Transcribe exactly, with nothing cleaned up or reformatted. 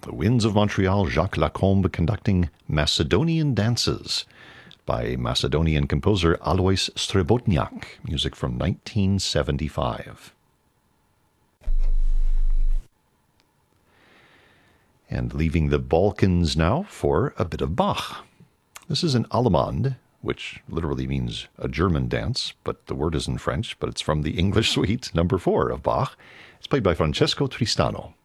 The Winds of Montreal, Jacques Lacombe conducting Macedonian Dances by Macedonian composer Alois Srebotniak, music from nineteen seventy-five. And leaving the Balkans now for a bit of Bach. This is an Allemande, which literally means a German dance, but the word is in French, but it's from the English suite, number four of Bach. It's played by Francesco Tristano.